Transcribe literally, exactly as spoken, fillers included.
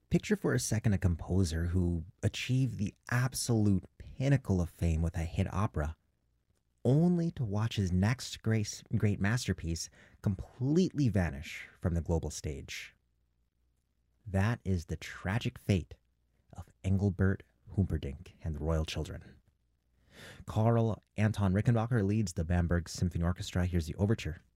Picture for a second a composer who achieved the absolute pinnacle of fame with a hit opera, only to watch his next great, great masterpiece completely vanish from the global stage. That is the tragic fate of Engelbert Humperdinck and the Royal Children. Karl Anton Rickenbacker leads the Bamberg Symphony Orchestra. Here's the overture